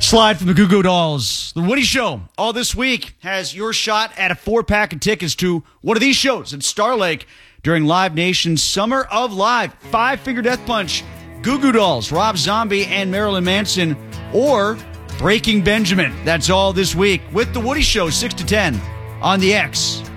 Slide from the Goo Goo Dolls. The Woody Show, all this week, has your shot at a 4-pack of tickets to one of these shows at Star Lake during Live Nation's Summer of Live. 5-Finger Death Punch, Goo Goo Dolls, Rob Zombie, and Marilyn Manson, or Breaking Benjamin. That's all this week with The Woody Show, 6 to 10 on the X.